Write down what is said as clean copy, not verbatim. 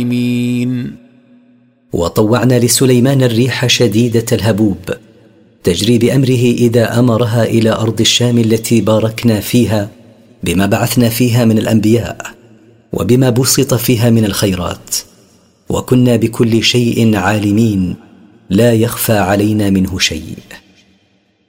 وطوعنا لسليمان الريح شديدة الهبوب تجري بأمره إذا أمرها إلى أرض الشام التي باركنا فيها بما بعثنا فيها من الأنبياء وبما بسط فيها من الخيرات، وكنا بكل شيء عالمين لا يخفى علينا منه شيء.